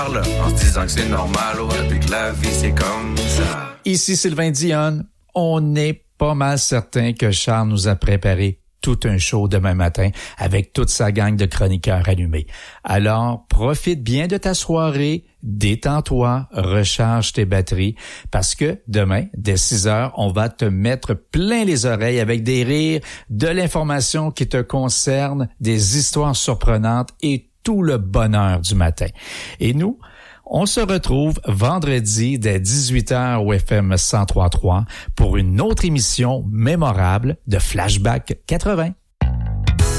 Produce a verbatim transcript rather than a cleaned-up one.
En se disant que c'est normal, ouais, puis que la vie c'est comme ça. Ici Sylvain Dionne, on est pas mal certain que Charles nous a préparé tout un show demain matin avec toute sa gang de chroniqueurs allumés. Alors, profite bien de ta soirée, détends-toi, recharge tes batteries, parce que demain, dès six heures, on va te mettre plein les oreilles avec des rires, de l'information qui te concerne, des histoires surprenantes et tout le bonheur du matin. Et nous, on se retrouve vendredi dès dix-huit heures au F M cent trois point trois pour une autre émission mémorable de Flashback quatre-vingts.